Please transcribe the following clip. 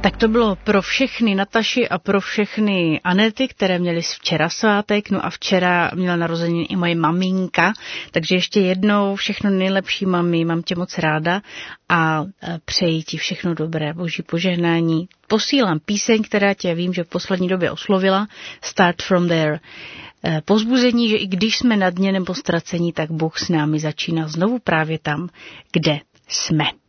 Tak to bylo pro všechny Nataši a pro všechny Anety, které měly včera svátek, no a včera měla narozeniny i moje maminka, takže ještě jednou všechno nejlepší, mami, mám tě moc ráda a přeji ti všechno dobré, boží požehnání. Posílám píseň, která tě vím, že v poslední době oslovila, Start From There. Povzbuzení, že i když jsme na dně nebo ztracení, tak Bůh s námi začíná znovu právě tam, kde jsme.